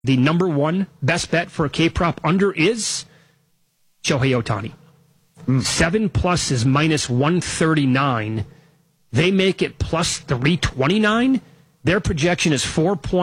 The number one best bet for a K-prop under is Shohei Ohtani. 7+ is minus 139. They make it plus 329. Their projection is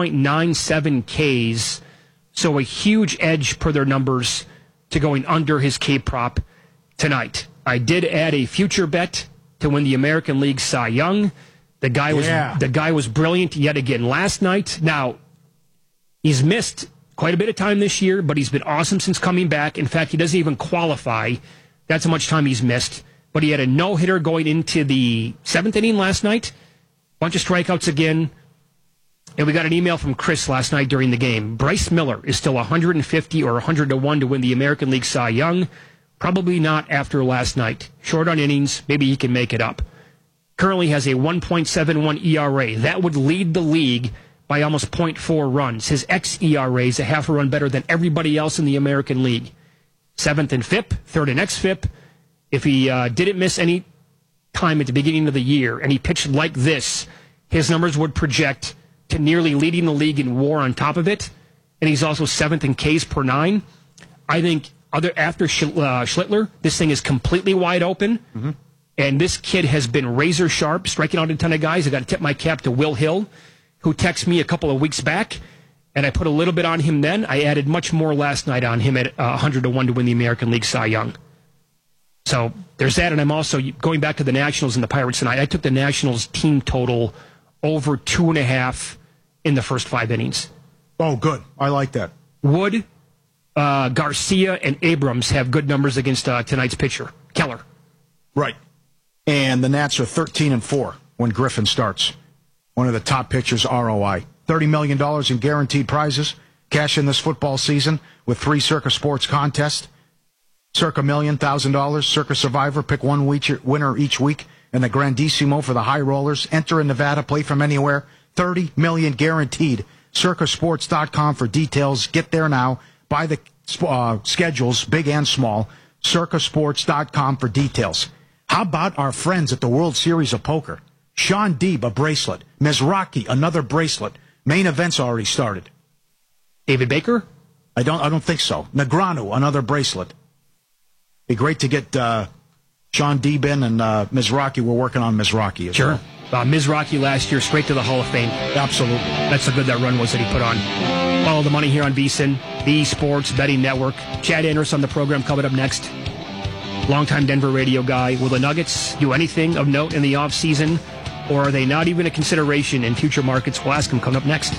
4.97 Ks. So a huge edge per their numbers to going under his K-prop tonight. I did add a future bet to win the American League Cy Young. The guy was brilliant yet again last night. Now, he's missed quite a bit of time this year, but he's been awesome since coming back. In fact, he doesn't even qualify. That's how much time he's missed. But he had a no-hitter going into the 7th inning last night. Bunch of strikeouts again. And we got an email from Chris last night during the game. Bryce Miller is still 150 or 100-1 to win the American League Cy Young. Probably not after last night. Short on innings. Maybe he can make it up. Currently has a 1.71 ERA. That would lead the league by almost 0.4 runs. His xERA is a half a run better than everybody else in the American League. 7th in FIP, 3rd in xFIP. If he didn't miss any time at the beginning of the year and he pitched like this, his numbers would project to nearly leading the league in WAR on top of it. And he's also 7th in Ks per 9. I think after Schlittler, this thing is completely wide open. Mm-hmm. And this kid has been razor sharp, striking out a ton of guys. I got to tip my cap to Will Hill, who texted me a couple of weeks back, and I put a little bit on him then. I added much more last night on him at 100-1 to win the American League Cy Young. So there's that, and I'm also going back to the Nationals and the Pirates tonight. I took the Nationals team total over 2.5 in the first 5 innings. Oh, good. I like that. Wood, Garcia, and Abrams have good numbers against tonight's pitcher, Keller. Right. And the Nats are 13-4 when Griffin starts. One of the top pitchers, ROI. $30 million in guaranteed prizes. Cash in this football season with 3 Circa Sports contests. Circa Million, $1,000. Circa Survivor, pick one winner each week. And the Grandissimo for the high rollers. Enter in Nevada, play from anywhere. $30 million guaranteed. CircaSports.com for details. Get there now. Buy the schedules, big and small. CircaSports.com for details. How about our friends at the World Series of Poker? Sean Deeb, a bracelet. Mizrachi, another bracelet. Main event's already started. David Baker? I don't think so. Negreanu, another bracelet. Be great to get Sean Deeb in, and Mizrachi. We're working on Mizrachi as well. Mizrachi last year, straight to the Hall of Fame. Absolutely. That's how good that run was that he put on. Follow the money here on VSiN, the Sports Betting Network. Chad Anderson on the program coming up next. Longtime Denver radio guy. Will the Nuggets do anything of note in the offseason, or are they not even a consideration in future markets? We'll ask him coming up next.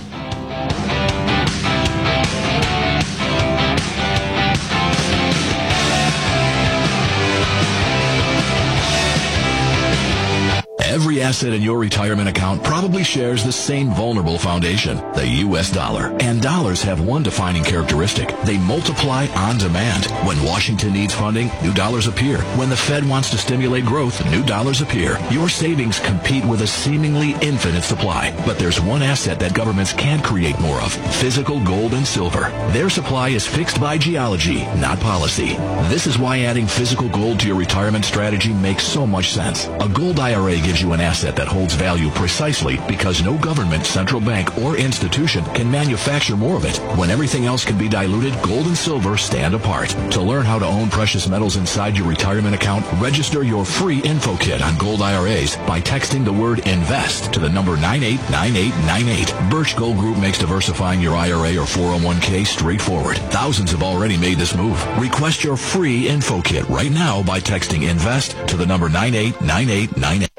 Every asset in your retirement account probably shares the same vulnerable foundation, the U.S. dollar. And dollars have one defining characteristic. They multiply on demand. When Washington needs funding, new dollars appear. When the Fed wants to stimulate growth, new dollars appear. Your savings compete with a seemingly infinite supply. But there's one asset that governments can't create more of: physical gold and silver. Their supply is fixed by geology, not policy. This is why adding physical gold to your retirement strategy makes so much sense. A gold IRA gives you an asset that holds value precisely because no government, central bank, or institution can manufacture more of it. When everything else can be diluted, gold and silver stand apart. To learn how to own precious metals inside your retirement account, register your free info kit on gold IRAs by texting the word INVEST to the number 989898. Birch Gold Group makes diversifying your IRA or 401k straightforward. Thousands have already made this move. Request your free info kit right now by texting INVEST to the number 989898.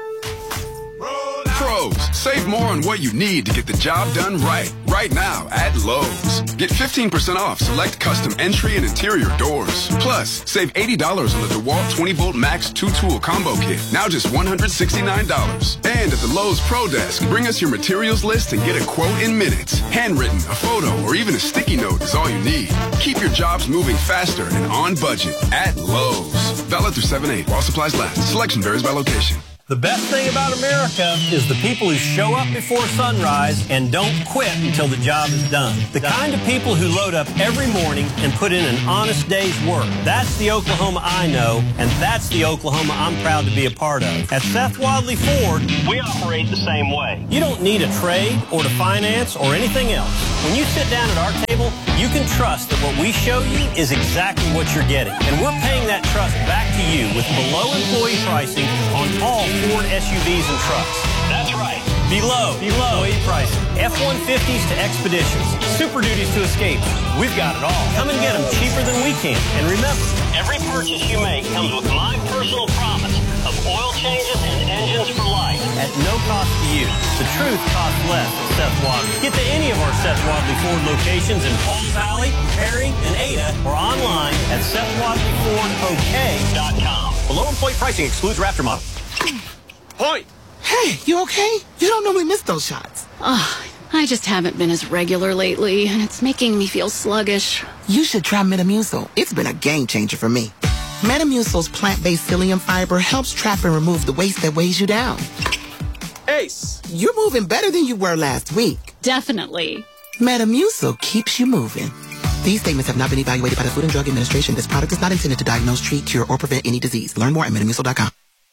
Save more on what you need to get the job done right now at Lowe's. Get 15% off select custom entry and interior doors. Plus, save $80 on the DeWalt 20-volt Max 2-tool combo kit, now just $169. And at the Lowe's Pro Desk, bring us your materials list and get a quote in minutes. Handwritten, a photo, or even a sticky note is all you need. Keep your jobs moving faster and on budget at Lowe's. Valid through 7/8 while supplies last. Selection varies by location. The best thing about America is the people who show up before sunrise and don't quit until the job is done. The kind of people who load up every morning and put in an honest day's work. That's the Oklahoma I know, and that's the Oklahoma I'm proud to be a part of. At Seth Wadley Ford, we operate the same way. You don't need a trade or to finance or anything else. When you sit down at our table, you can trust that what we show you is exactly what you're getting. And we're paying that trust back to you with below employee pricing on all Ford SUVs and trucks. That's right. Below employee pricing. F-150s to Expeditions. Super Duties to Escapes. We've got it all. Come and get them cheaper than we can. And remember, every purchase you make comes with my personal promise of oil changes and engines for life at no cost to you. The truth costs less at Seth Wadley. Get to any of our Seth Wadley Ford locations in Palm Valley, Perry, and Ada, or online at SethWadleyFordOK.com. Below employee pricing excludes Raptor model. Point! Hey, you okay? You don't normally miss those shots. I just haven't been as regular lately, and it's making me feel sluggish. You should try Metamucil. It's been a game changer for me. Metamucil's plant-based psyllium fiber helps trap and remove the waste that weighs you down. Ace, you're moving better than you were last week. Definitely. Metamucil keeps you moving. These statements have not been evaluated by the Food and Drug Administration. This product is not intended to diagnose, treat, cure, or prevent any disease. Learn more at Metamucil.com.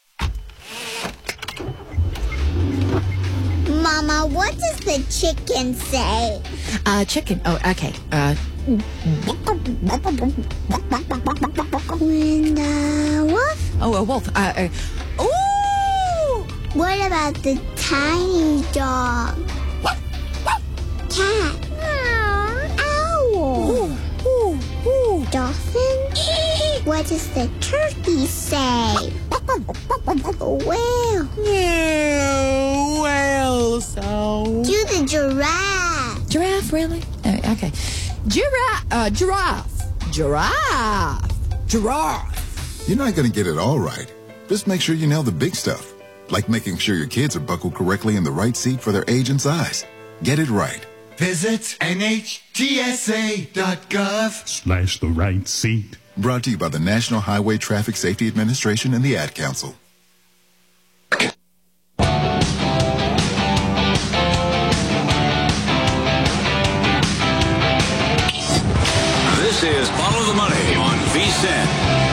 Mama, what does the chicken say? Chicken. Oh, okay. And wolf? Oh, a wolf. Ooh! What about the tiny dog? Cat? Owl? Dolphin? What does the turkey say? Whale? Well, so... Do the giraffe. Giraffe, really? Okay. Giraffe. You're not going to get it all right. Just make sure you nail the big stuff, like making sure your kids are buckled correctly in the right seat for their age and size. Get it right. Visit NHTSA.gov/the right seat. Brought to you by the National Highway Traffic Safety Administration and the Ad Council. This is Follow the Money on VSiN.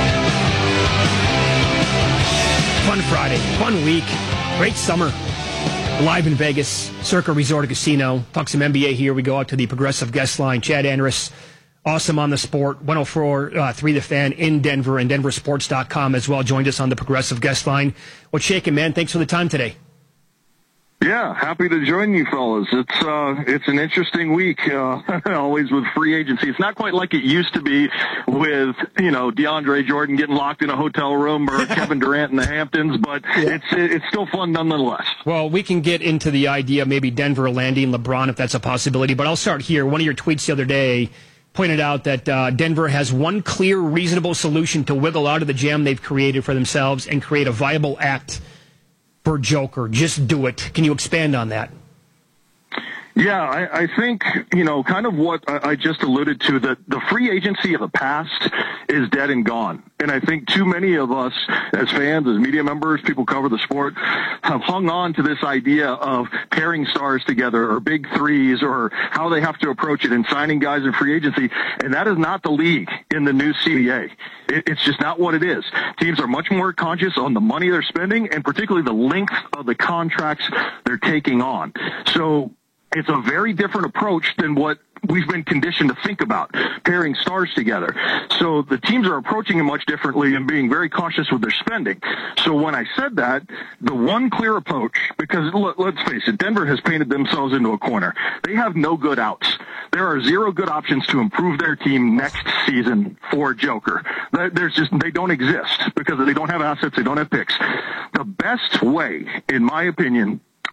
Fun Friday, fun week, great summer. Live in Vegas, Circa Resort and Casino. Talk some NBA here. We go out to the Progressive guest line. Chad Andrus, awesome on the sport. 104.3 The Fan in Denver and denversports.com as well. Joined us on the Progressive guest line. What's shaking, man? Thanks for the time today. Yeah, happy to join you fellas. It's an interesting week, always with free agency. It's not quite like it used to be with, DeAndre Jordan getting locked in a hotel room or Kevin Durant in the Hamptons, but it's still fun nonetheless. Well, we can get into the idea of maybe Denver landing LeBron if that's a possibility, but I'll start here. One of your tweets the other day pointed out that Denver has one clear, reasonable solution to wiggle out of the jam they've created for themselves and create a viable act for Joker. Just do it. Can you expand on that? Yeah, I think, kind of what I just alluded to, that the free agency of the past is dead and gone. And I think too many of us as fans, as media members, people cover the sport, have hung on to this idea of pairing stars together or big threes or how they have to approach it and signing guys in free agency. And that is not the league in the new CBA. It's just not what it is. Teams are much more conscious on the money they're spending and particularly the length of the contracts they're taking on. So it's a very different approach than what we've been conditioned to think about, pairing stars together. So the teams are approaching it much differently and being very cautious with their spending. So when I said that, the one clear approach, because let's face it, Denver has painted themselves into a corner. They have no good outs. There are zero good options to improve their team next season for Joker. They don't exist because they don't have assets, they don't have picks. The best way, in my opinion,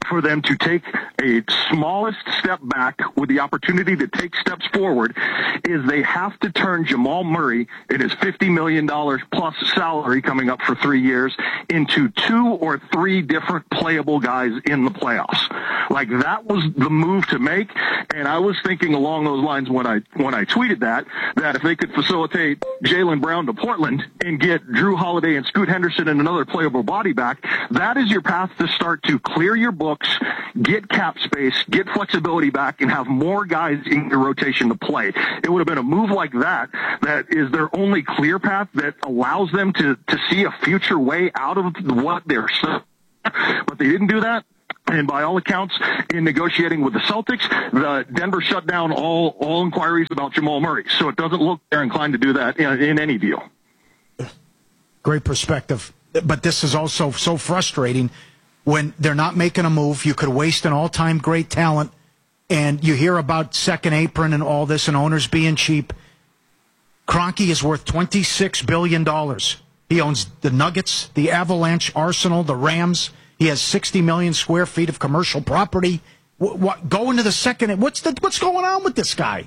for them to take a smallest step back with the opportunity to take steps forward is they have to turn Jamal Murray and his $50 million plus salary coming up for 3 years into 2 or 3 different playable guys in the playoffs. Like, that was the move to make, and I was thinking along those lines when I tweeted that if they could facilitate Jaylen Brown to Portland and get Drew Holiday and Scoot Henderson and another playable body back, that is your path to start to clear your books, get cap space, get flexibility back, and have more guys in your rotation to play. It would have been a move like that is their only clear path that allows them to see a future way out of what they're stuck. But they didn't do that. And by all accounts, in negotiating with the Celtics, Denver shut down all inquiries about Jamal Murray. So it doesn't look they're inclined to do that in any deal. Great perspective. But this is also so frustrating when they're not making a move. You could waste an all-time great talent, and you hear about second apron and all this and owners being cheap. Kroenke is worth $26 billion. He owns the Nuggets, the Avalanche, Arsenal, the Rams. He has 60 million square feet of commercial property. Go into the second. What's going on with this guy?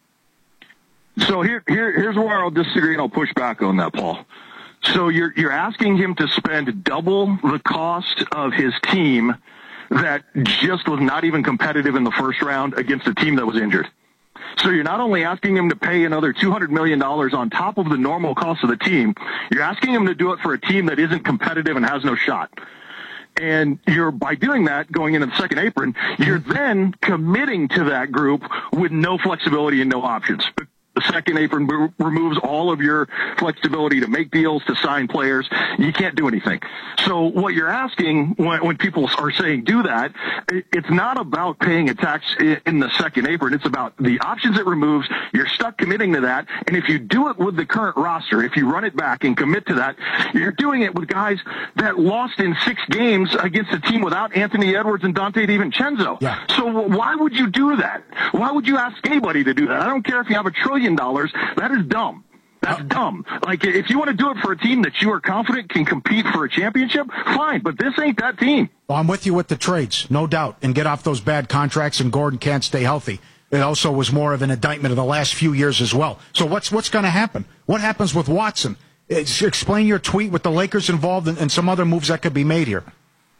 So here's where I'll disagree and I'll push back on that, Paul. So you're asking him to spend double the cost of his team that just was not even competitive in the first round against a team that was injured. So you're not only asking him to pay another $200 million on top of the normal cost of the team, you're asking him to do it for a team that isn't competitive and has no shot. And by doing that, going into the second apron, you're then committing to that group with no flexibility and no options. The second apron removes all of your flexibility to make deals, to sign players. You can't do anything. So what you're asking when people are saying do that, it's not about paying a tax in the second apron. It's about the options it removes. You're stuck committing to that. And if you do it with the current roster, if you run it back and commit to that, you're doing it with guys that lost in 6 games against a team without Anthony Edwards and Dante DiVincenzo. Yeah. So why would you do that? Why would you ask anybody to do that? I don't care if you have $1 trillion. That is dumb. That's dumb. Like, if you want to do it for a team that you are confident can compete for a championship, fine, but this ain't that team. Well, I'm with you with the trades, no doubt, and get off those bad contracts, and Gordon can't stay healthy. It also was more of an indictment of the last few years as well. So what's going to happen? What happens with Watson? Explain your tweet with the Lakers involved and some other moves that could be made here.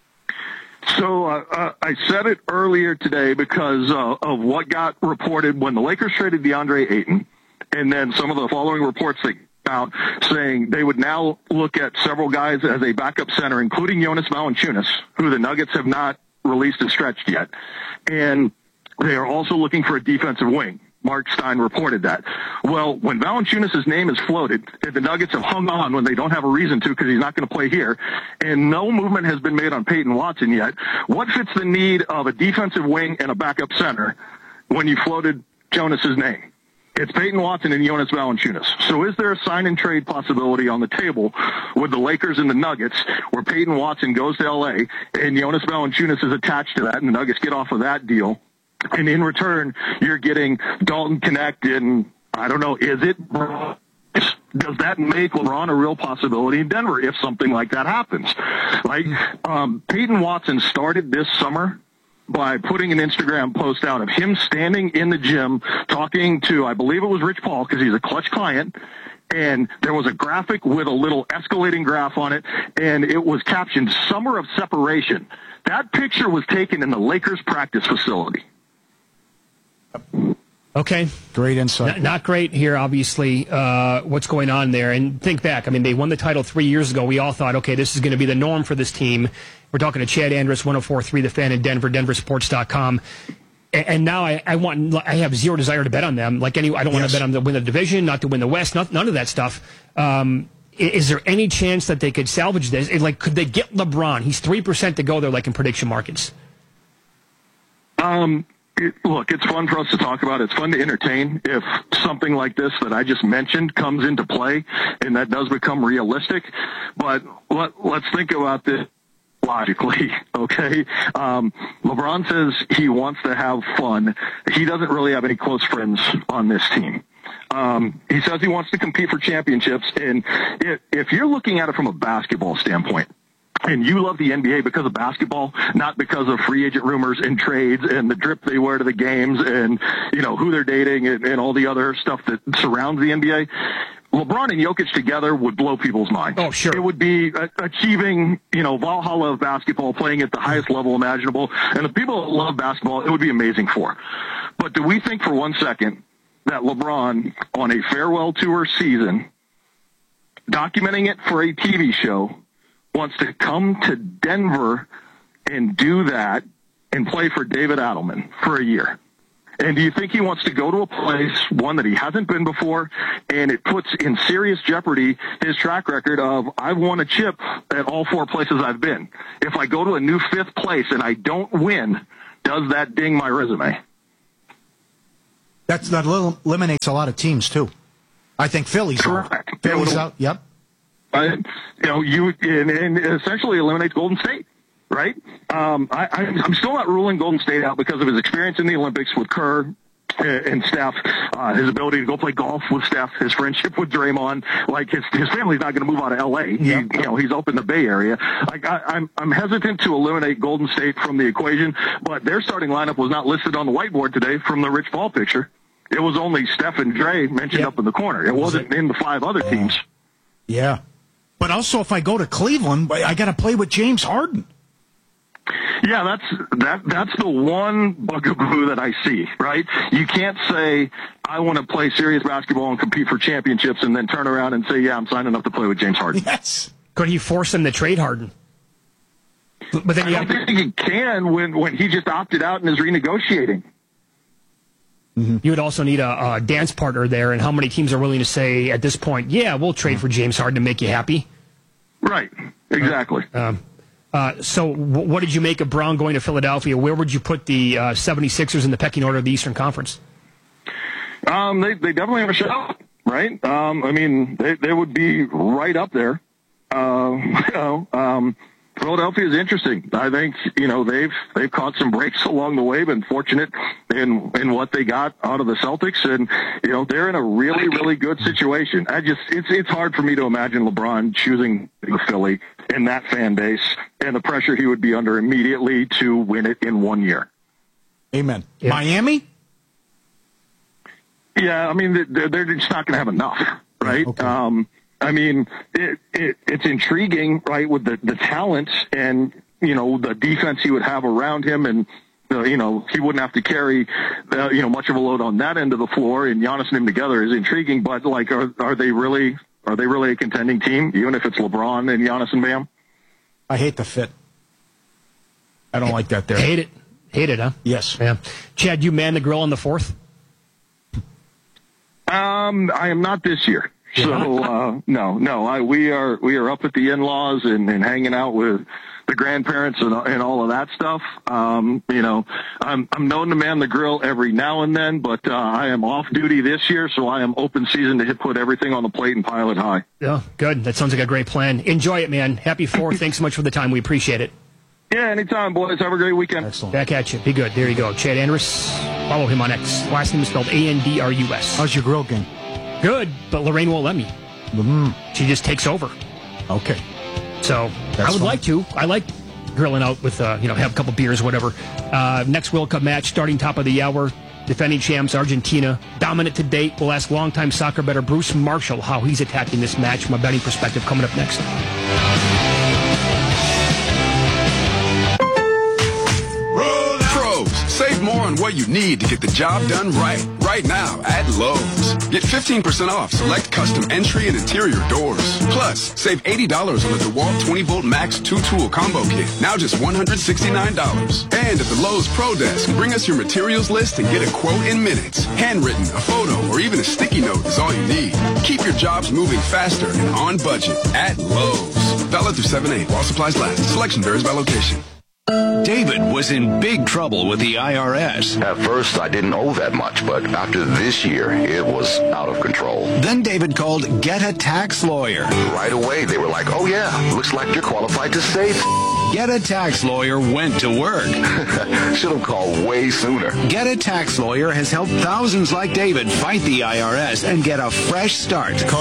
So I said it earlier today because of what got reported when the Lakers traded DeAndre Ayton, and then some of the following reports that came out saying they would now look at several guys as a backup center, including Jonas Valanciunas, who the Nuggets have not released and stretched yet. And they are also looking for a defensive wing. Mark Stein reported that. Well, when Valanciunas' name is floated, the Nuggets have hung on when they don't have a reason to because he's not going to play here, and no movement has been made on Peyton Watson yet. What fits the need of a defensive wing and a backup center when you floated Jonas' name? It's Peyton Watson and Jonas Valanciunas. So is there a sign-and-trade possibility on the table with the Lakers and the Nuggets where Peyton Watson goes to L.A. and Jonas Valanciunas is attached to that and the Nuggets get off of that deal? And in return, you're getting Dalton Connect and, I don't know, is it? Does that make LeBron a real possibility in Denver if something like that happens? Like, Peyton Watson started this summer by putting an Instagram post out of him standing in the gym talking to, I believe it was Rich Paul, because he's a Clutch client, and there was a graphic with a little escalating graph on it, and it was captioned, Summer of Separation. That picture was taken in the Lakers practice facility. Okay. Great insight. Not great here, obviously, what's going on there. And think back. I mean, they won the title 3 years ago. We all thought, okay, this is going to be the norm for this team. We're talking to Chad Andrus, 104.3 The Fan in Denver, denversports.com. And now I have zero desire to bet on them. I don't want to bet on them to win the division, not to win the West, none of that stuff. Is there any chance that they could salvage this? Could they get LeBron? He's 3% to go there, in prediction markets. Look, it's fun for us to talk about. It's fun to entertain if something like this that I just mentioned comes into play and that does become realistic. But let's think about this logically, okay? LeBron says he wants to have fun. He doesn't really have any close friends on this team. He says he wants to compete for championships. And if you're looking at it from a basketball standpoint, and you love the NBA because of basketball, not because of free agent rumors and trades and the drip they wear to the games and, who they're dating and all the other stuff that surrounds the NBA, LeBron and Jokic together would blow people's minds. Oh, sure. It would be achieving, Valhalla of basketball, playing at the highest level imaginable. And the people that love basketball, it would be amazing for. But do we think for 1 second that LeBron, on a farewell tour season, documenting it for a TV show, wants to come to Denver and do that and play for David Adelman for a year? And do you think he wants to go to a place, one that he hasn't been before, and it puts in serious jeopardy his track record of, I've won a chip at all 4 places I've been. If I go to a new 5th place and I don't win, does that ding my resume? That eliminates a lot of teams, too. I think Philly's out. Philly's out, yep. You essentially eliminates Golden State. Right? I'm still not ruling Golden State out because of his experience in the Olympics with Kerr and Steph, his ability to go play golf with Steph, his friendship with Draymond. Like his family's not going to move out of L.A. He's up in the Bay Area. Like I'm hesitant to eliminate Golden State from the equation, but their starting lineup was not listed on the whiteboard today from the Rich Paul picture. It was only Steph and Dre mentioned up in the corner. It wasn't in the 5 other teams. Yeah. But also, if I go to Cleveland, I got to play with James Harden. Yeah, that's the one bugaboo that I see, right? You can't say, I want to play serious basketball and compete for championships and then turn around and say, yeah, I'm signing up to play with James Harden. Yes. Could he force him to trade Harden? But then I don't think he can when he just opted out and is renegotiating. Mm-hmm. You would also need a dance partner there, and how many teams are willing to say at this point, yeah, we'll trade for James Harden to make you happy? Right, exactly. So what did you make of Brown going to Philadelphia? Where would you put the 76ers in the pecking order of the Eastern Conference? They definitely have a shot, right? They would be right up there. Philadelphia is interesting. I think, they've caught some breaks along the way, been fortunate in what they got out of the Celtics, and, they're in a really, really good situation. It's hard for me to imagine LeBron choosing Philly and that fan base and the pressure he would be under immediately to win it in 1 year. Amen. Yeah. Miami? Yeah, they're just not going to have enough, right? Okay. It's intriguing, right, with the talent and, the defense he would have around him, and, he wouldn't have to carry, much of a load on that end of the floor, and Giannis and him together is intriguing, but, like, are they really a contending team, even if it's LeBron and Giannis and Bam? I hate the fit. I don't like that there. Hate it, huh? Yes. Yeah. Chad, you man the grill on the 4th? I am not this year. So, no, we are up at the in-laws and hanging out with the grandparents and all of that stuff. I'm known to man the grill every now and then, but I am off duty this year, so I am open season to put everything on the plate and pile it high. Yeah, good. That sounds like a great plan. Enjoy it, man. Happy 4th. Thanks so much for the time. We appreciate it. Yeah, anytime, boys. Have a great weekend. Excellent. Back at you. Be good. There you go. Chad Andrus. Follow him on X. Last name is spelled Andrus. How's your grill game? Good, but Lorraine won't let me. She just takes over. Okay. So I would like to. I like grilling out with, have a couple beers, whatever. Next World Cup match, starting top of the hour. Defending champs, Argentina. Dominant to date. We'll ask longtime soccer bettor Bruce Marshall how he's attacking this match from a betting perspective coming up next. Save more on what you need to get the job done right now at Lowe's. Get 15% off select custom entry and interior doors. Plus, save $80 on the DeWalt 20-volt Max 2-tool combo kit, now just $169. And at the Lowe's Pro Desk, bring us your materials list and get a quote in minutes. Handwritten, a photo, or even a sticky note is all you need. Keep your jobs moving faster and on budget at Lowe's. Valid through 7/8 while supplies last. Selection varies by location. David was in big trouble with the IRS. At first, I didn't owe that much, but after this year, it was out of control. Then David called Get a Tax Lawyer. Right away, they were like, oh yeah, looks like you're qualified to save. Get a Tax Lawyer went to work. Should have called way sooner. Get a Tax Lawyer has helped thousands like David fight the IRS and get a fresh start. Call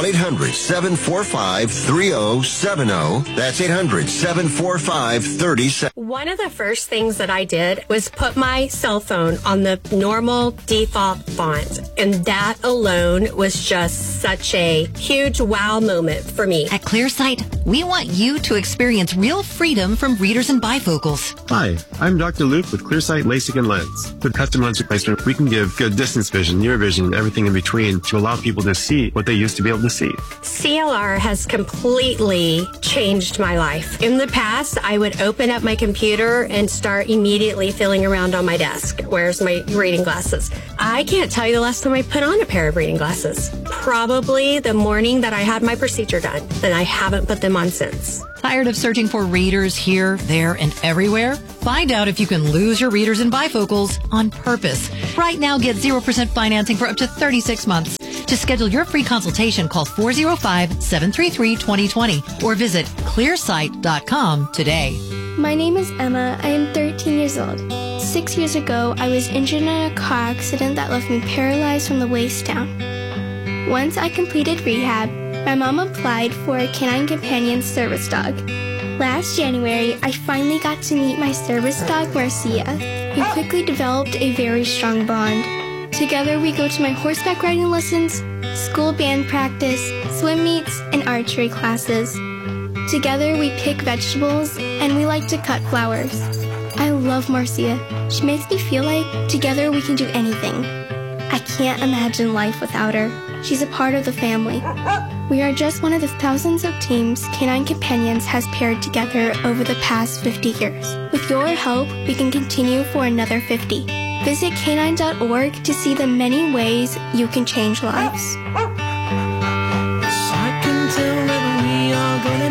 800-745-3070. That's 800-745-3070. One of the first things that I did was put my cell phone on the normal default font, and that alone was just such a huge wow moment for me. At ClearSight, we want you to experience real freedom from readers and bifocals. Hi, I'm Dr. Luke with ClearSight LASIK and Lens. With custom lens replacement, we can give good distance vision, near vision, everything in between to allow people to see what they used to be able to see. CLR has completely changed my life. In the past, I would open up my computer and start immediately feeling around on my desk. Where's my reading glasses? I can't tell you the last time I put on a pair of reading glasses. Probably the morning that I had my procedure done, and I haven't put them on since. Tired of searching for readers here, there, and everywhere? Find out if you can lose your readers and bifocals on purpose. Right now, get 0% financing for up to 36 months. To schedule your free consultation, call 405-733-2020 or visit clearsight.com today. My name is Emma. I am 13 years old. 6 years ago, I was injured in a car accident that left me paralyzed from the waist down. Once I completed rehab, my mom applied for a Canine Companion service dog. Last January, I finally got to meet my service dog, Marcia. We quickly developed a very strong bond. Together, we go to my horseback riding lessons, school band practice, swim meets, and archery classes. Together, we pick vegetables, and we like to cut flowers. I love Marcia. She makes me feel like together we can do anything. I can't imagine life without her. She's a part of the family. We are just one of the thousands of teams Canine Companions has paired together over the past 50 years. With your help, we can continue for another 50. Visit canine.org to see the many ways you can change lives. I can tell whether we are gonna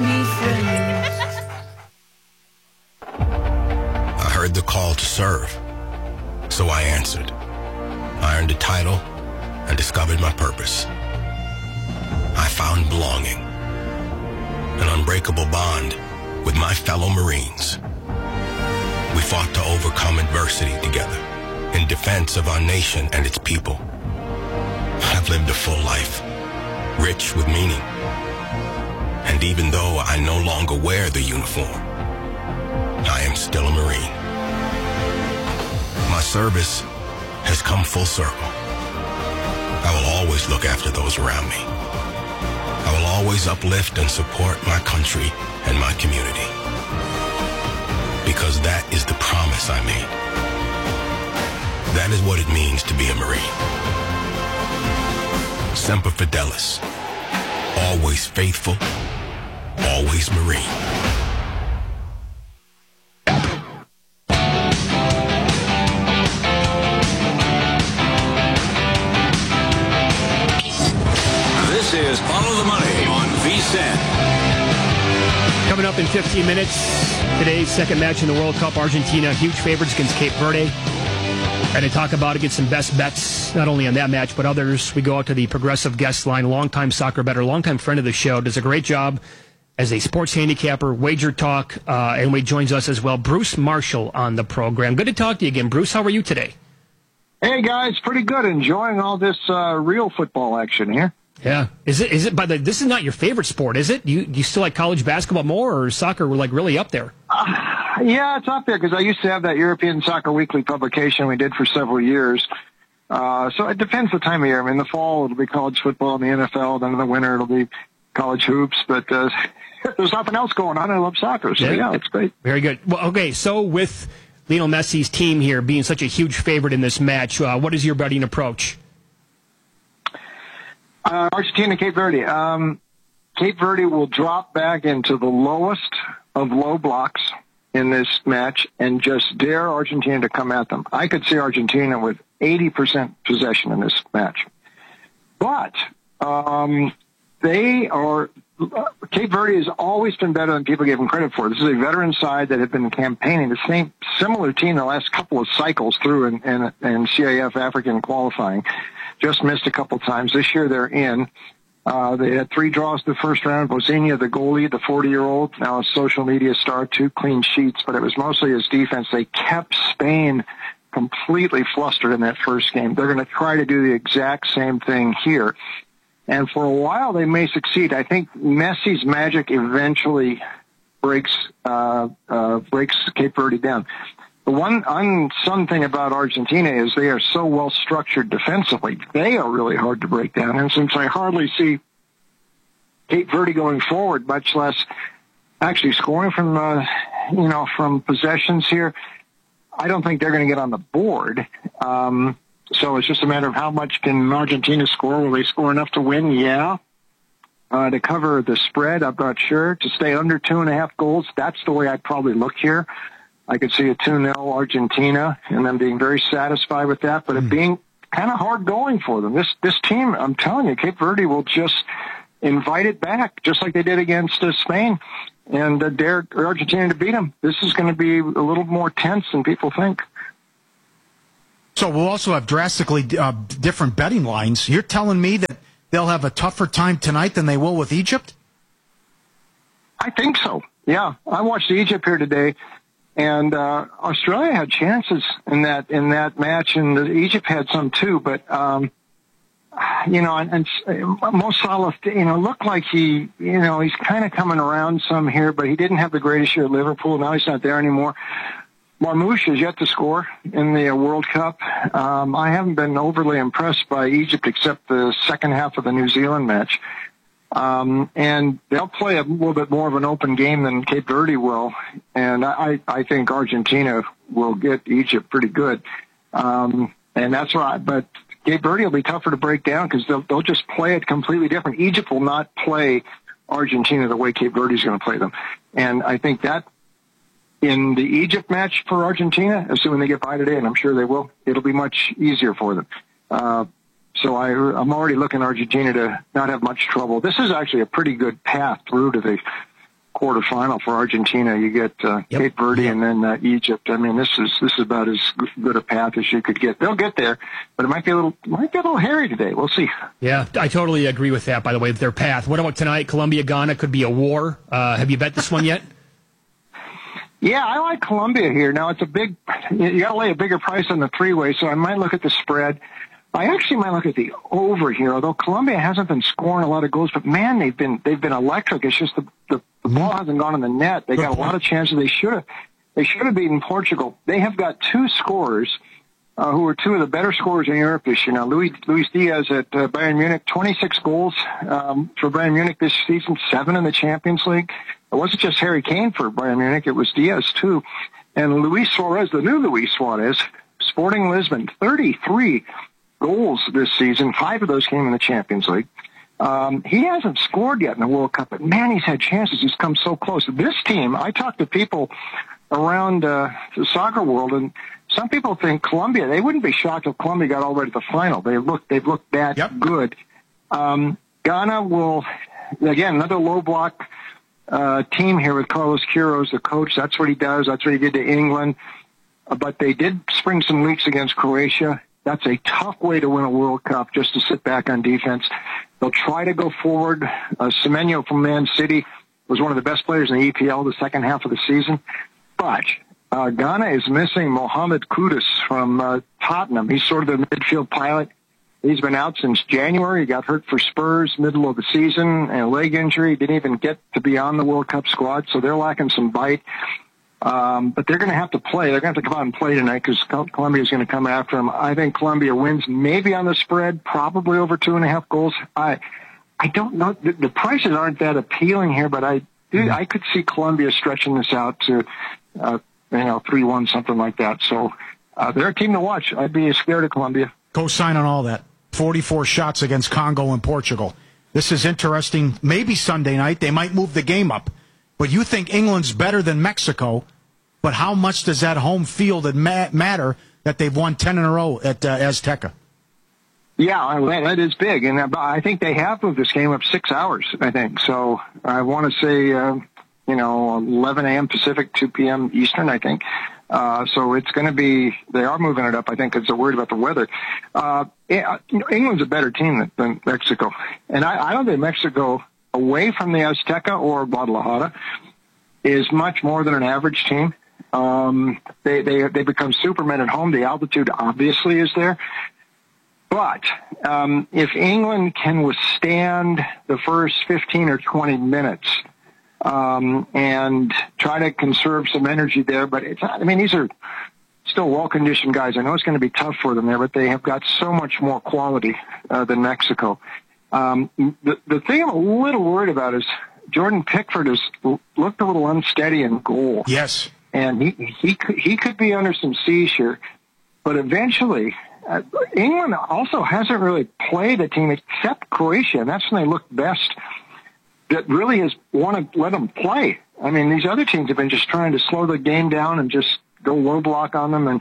be friends. I heard the call to serve, so I answered. I earned a title and discovered my purpose. I found belonging, an unbreakable bond with my fellow Marines. We fought to overcome adversity together in defense of our nation and its people. I've lived a full life, rich with meaning. And even though I no longer wear the uniform, I am still a Marine. My service has come full circle. I will always look after those around me. I will always uplift and support my country and my community. Because that is the promise I made. That is what it means to be a Marine. Semper Fidelis. Always faithful. Always Marine. This is Follow the Money on VSiN. Coming up in 15 minutes, today's second match in the World Cup, Argentina, huge favorites against Cape Verde. And to talk about it, get some best bets, not only on that match, but others. We go out to the Progressive guest line, longtime soccer bettor, longtime friend of the show, does a great job as a sports handicapper, Wager Talk, and he joins us as well, Bruce Marshall on the program. Good to talk to you again, Bruce. How are you today? Hey, guys, pretty good. Enjoying all this real football action here. Yeah. Is it by the, this is not your favorite sport, is it? You still like college basketball more, or soccer like really up there? Yeah, it's up there because I used to have that European Soccer Weekly publication we did for several years. So it depends the time of year. I mean, in the fall, it'll be college football and the NFL. Then in the winter, it'll be college hoops. But there's nothing else going on. I love soccer. So, yeah, it's great. Very good. Well, okay, so with Lionel Messi's team here being such a huge favorite in this match, what is your betting approach? Argentina, Cape Verde. Cape Verde will drop back into the lowest of low blocks in this match and just dare Argentina to come at them. I could see Argentina with 80% possession in this match. But Cape Verde has always been better than people gave them credit for. This is a veteran side that had been campaigning, the same similar team the last couple of cycles through in CAF African qualifying. Just missed a couple times. This year they're in. They had 3 draws the first round. Bosnia, the goalie, the 40-year-old, now a social media star, 2 clean sheets, but it was mostly his defense. They kept Spain completely flustered in that first game. They're going to try to do the exact same thing here. And for a while, they may succeed. I think Messi's magic eventually breaks Cape Verde down. The one unsung thing about Argentina is they are so well structured defensively. They are really hard to break down. And since I hardly see Cape Verde going forward, much less actually scoring from possessions here, I don't think they're going to get on the board. So it's just a matter of how much can Argentina score. Will they score enough to win? Yeah. To cover the spread, I'm not sure. To stay under 2.5 goals, that's the way I'd probably look here. I could see a 2-0 Argentina and them being very satisfied with that, but it being kind of hard going for them. This team, I'm telling you, Cape Verde will just invite it back, just like they did against Spain, and dare Argentina to beat them. This is going to be a little more tense than people think. So we'll also have drastically different betting lines. You're telling me that they'll have a tougher time tonight than they will with Egypt? I think so. Yeah, I watched Egypt here today. And Australia had chances in that match, and Egypt had some too. But and Mo Salah, looked like he's kind of coming around some here, but he didn't have the greatest year at Liverpool. Now he's not there anymore. Marmoush is yet to score in the World Cup. I haven't been overly impressed by Egypt except the second half of the New Zealand match. And they'll play a little bit more of an open game than Cape Verde will. And I think Argentina will get Egypt pretty good. And that's why, but Cape Verde will be tougher to break down because they'll just play it completely different. Egypt will not play Argentina the way Cape Verde is going to play them. And I think that in the Egypt match for Argentina, assuming they get by today, and I'm sure they will, it'll be much easier for them. So I'm already looking at Argentina to not have much trouble. This is actually a pretty good path through to the quarterfinal for Argentina. You get Cape Verde and then Egypt. I mean, this is about as good a path as you could get. They'll get there, but it might get a little hairy today. We'll see. Yeah, I totally agree with that. By the way, their path. What about tonight? Colombia Ghana could be a war. Have you bet this one yet? Yeah, I like Colombia here. Now it's you got to lay a bigger price on the 3-way, so I might look at the spread. I actually might look at the over here, although Colombia hasn't been scoring a lot of goals, but man, they've been electric. It's just the ball hasn't gone in the net. They got a lot of chances. They should have beaten Portugal. They have got 2 scorers who are 2 of the better scorers in Europe this year. Now, Luis Diaz at Bayern Munich, 26 goals for Bayern Munich this season, 7 in the Champions League. It wasn't just Harry Kane for Bayern Munich; it was Diaz too. And Luis Suarez, the new Luis Suarez, Sporting Lisbon, 33 goals this season. 5 of those came in the Champions League. He hasn't scored yet in the World Cup, but man, he's had chances. He's come so close. This team, I talked to people around the soccer world, and some people think Colombia, they wouldn't be shocked if Colombia got all the way to the final. They've looked that good. Ghana will, again, another low block team here with Carlos Queiroz, the coach. That's what he does. That's what he did to England. But they did spring some leaks against Croatia. That's a tough way to win a World Cup, just to sit back on defense. They'll try to go forward. Semenyo from Man City was one of the best players in the EPL the second half of the season. But Ghana is missing Mohamed Kudus from Tottenham. He's sort of the midfield pilot. He's been out since January. He got hurt for Spurs middle of the season, and a leg injury. Didn't even get to be on the World Cup squad, so they're lacking some bite. But they're going to have to play. They're going to have to come out and play tonight because Colombia is going to come after them. I think Colombia wins maybe on the spread, probably over 2.5 goals. I don't know. The prices aren't that appealing here, but I could see Colombia stretching this out to 3-1, something like that. So they're a team to watch. I'd be scared of Colombia. Co-sign on all that. 44 shots against Congo and Portugal. This is interesting. Maybe Sunday night they might move the game up. But you think England's better than Mexico, but how much does that home field matter that they've won 10 in a row at Azteca? Yeah, that is big. And I think they have moved this game up 6 hours, I think. So I want to say 11 a.m. Pacific, 2 p.m. Eastern, I think. So it's going to be, they are moving it up, I think, because they're worried about the weather. England's a better team than Mexico. And I don't think Mexico, away from the Azteca or Guadalajara, is much more than an average team. They become supermen at home. The altitude obviously is there. But if England can withstand the first 15 or 20 minutes and try to conserve some energy there, but it's not, I mean, these are still well-conditioned guys. I know it's going to be tough for them there, but they have got so much more quality than Mexico. The thing I'm a little worried about is Jordan Pickford has looked a little unsteady in goal. Yes. And he could be under some siege here. But eventually, England also hasn't really played a team except Croatia, and that's when they look best, that really has want to let them play. I mean, these other teams have been just trying to slow the game down and just go low block on them.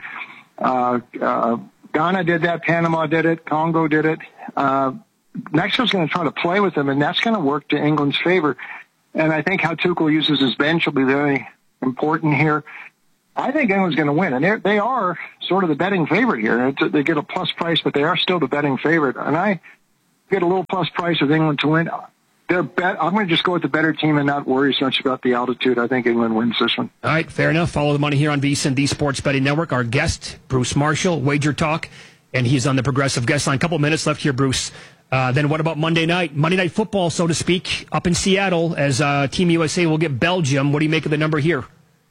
And Ghana did that, Panama did it, Congo did it. Mexico's going to try to play with them, and that's going to work to England's favor. And I think how Tuchel uses his bench will be very important here. I think England's going to win, and they are sort of the betting favorite here. They get a plus price, but they are still the betting favorite. And I get a little plus price with England to win. I'm going to just go with the better team and not worry so much about the altitude. I think England wins this one. All right, fair enough. Follow the money here on VSiN, the Sports Betting Network. Our guest, Bruce Marshall, Wager Talk, and he's on the Progressive Guest Line. A couple minutes left here, Bruce. Then what about Monday night? Monday Night Football, so to speak, up in Seattle as Team USA will get Belgium. What do you make of the number here?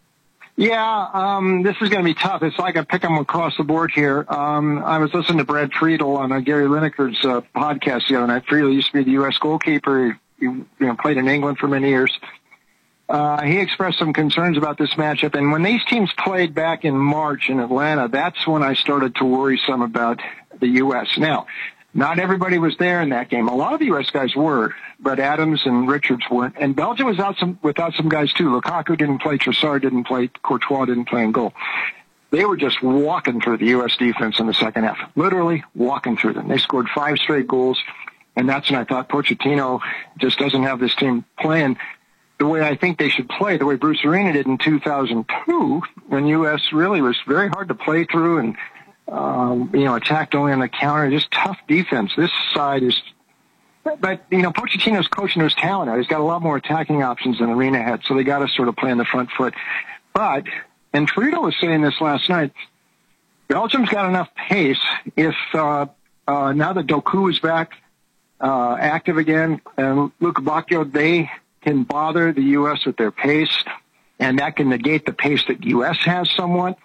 Yeah, this is going to be tough. It's like I pick them across the board here. I was listening to Brad Friedel on Gary Lineker's podcast the other night. Friedel used to be the U.S. goalkeeper. He played in England for many years. He expressed some concerns about this matchup. And when these teams played back in March in Atlanta, that's when I started to worry some about the U.S. Now, not everybody was there in that game. A lot of the U.S. guys were, but Adams and Richards weren't. And Belgium was without some guys, too. Lukaku didn't play, Trossard didn't play, Courtois didn't play in goal. They were just walking through the U.S. defense in the second half, literally walking through them. They scored 5 straight goals, and that's when I thought Pochettino just doesn't have this team playing the way I think they should play, the way Bruce Arena did in 2002, when U.S. really was very hard to play through and attacked only on the counter. Just tough defense. This side is, but Pochettino's coaching his talent out. He's got a lot more attacking options than Arena had, so they got to sort of play on the front foot. But, and Friedel was saying this last night, Belgium's got enough pace if now that Doku is back active again, and Luka Bacchio, they can bother the U.S. with their pace, and that can negate the pace that U.S. has somewhat.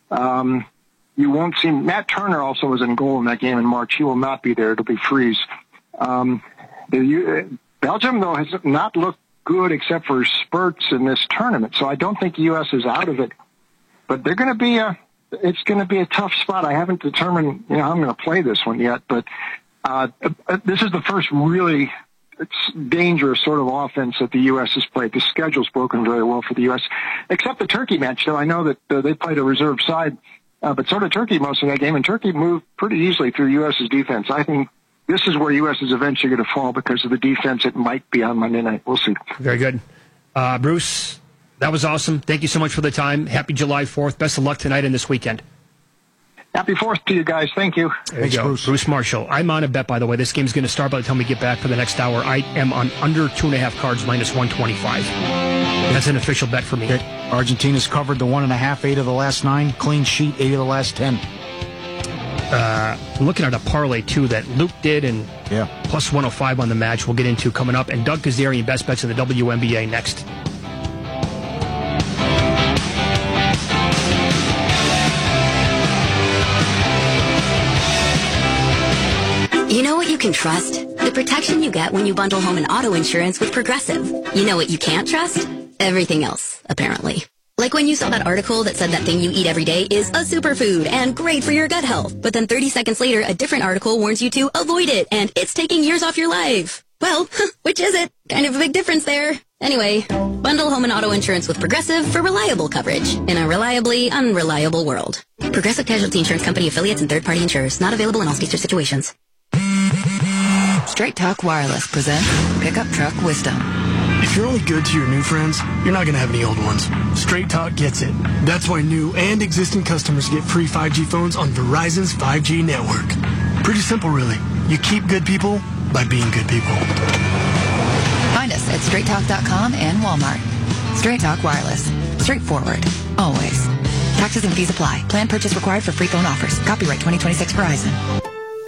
You won't see, Matt Turner also was in goal in that game in March. He will not be there. It'll be Freeze. Belgium, though, has not looked good except for spurts in this tournament. So I don't think the U.S. is out of it. But they're going to be it's going to be a tough spot. I haven't determined, how I'm going to play this one yet. But this is the first really dangerous sort of offense that the U.S. has played. The schedule's broken very well for the U.S., except the Turkey match, though. I know that they played a reserve side. But so did Turkey most of that game, and Turkey moved pretty easily through U.S.'s defense. I think this is where U.S. is eventually going to fall because of the defense. It might be on Monday night. We'll see. Very good. Bruce, that was awesome. Thank you so much for the time. Happy July 4th. Best of luck tonight and this weekend. Happy 4th to you guys. Thank you. Thanks, Bruce Marshall. I'm on a bet, by the way. This game's going to start by the time we get back for the next hour. I am on under 2.5 cards, minus 125. That's an official bet for me. Okay. Argentina's covered the 1.5, 8 of the last 9. Clean sheet, 8 of the last 10. I'm looking at a parlay, too, that Luke did, and plus 105 on the match we'll get into coming up. And Doug Kazarian, best bets in the WNBA next. You know what you can trust? The protection you get when you bundle home and auto insurance with Progressive. You know what you can't trust? Everything else, apparently. Like when you saw that article that said that thing you eat every day is a superfood and great for your gut health. But then 30 seconds later, a different article warns you to avoid it and it's taking years off your life. Well, which is it? Kind of a big difference there. Anyway, bundle home and auto insurance with Progressive for reliable coverage in a reliably unreliable world. Progressive Casualty Insurance Company affiliates and third-party insurers. Not available in all states or situations. Straight Talk Wireless presents Pickup Truck Wisdom. If you're only good to your new friends, you're not going to have any old ones. Straight Talk gets it. That's why new and existing customers get free 5G phones on Verizon's 5G network. Pretty simple, really. You keep good people by being good people. Find us at straighttalk.com and Walmart. Straight Talk Wireless. Straightforward. Always. Taxes and fees apply. Plan purchase required for free phone offers. Copyright 2026 Verizon.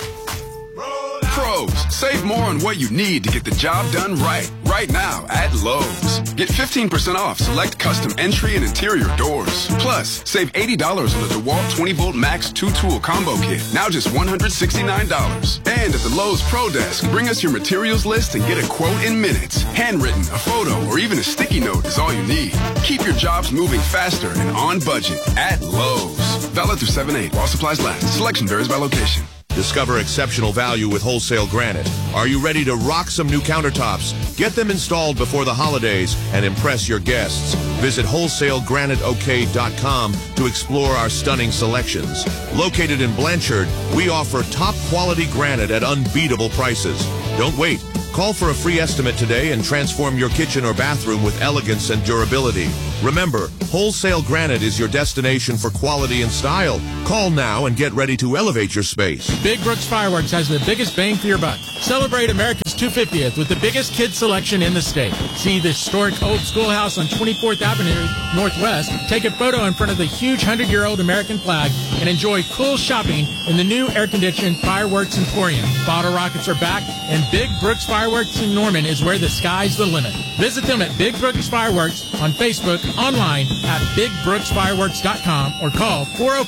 Pros, save more on what you need to get the job done right. Right now at Lowe's. Get 15% off select custom entry and interior doors. Plus, save $80 on the DeWalt 20-volt Max 2-tool combo kit. Now just $169. And at the Lowe's Pro Desk, bring us your materials list and get a quote in minutes. Handwritten, a photo, or even a sticky note is all you need. Keep your jobs moving faster and on budget at Lowe's. Valid through 7/8 while supplies last. Selection varies by location. Discover exceptional value with Wholesale Granite. Are you ready to rock some new countertops? Get them installed before the holidays and impress your guests. Visit wholesalegraniteok.com to explore our stunning selections. Located in Blanchard, we offer top quality granite at unbeatable prices. Don't wait. Call for a free estimate today and transform your kitchen or bathroom with elegance and durability. Remember, Wholesale Granite is your destination for quality and style. Call now and get ready to elevate your space. Big Brooks Fireworks has the biggest bang for your buck. Celebrate America's 250th with the biggest kids selection in the state. See the historic old schoolhouse on 24th Avenue Northwest. Take a photo in front of the huge 100-year-old American flag and enjoy cool shopping in the new air-conditioned Fireworks Emporium. Bottle rockets are back, and Big Brooks Fireworks in Norman is where the sky's the limit. Visit them at Big Brooks Fireworks on Facebook, online at BigBrooksFireworks.com, or call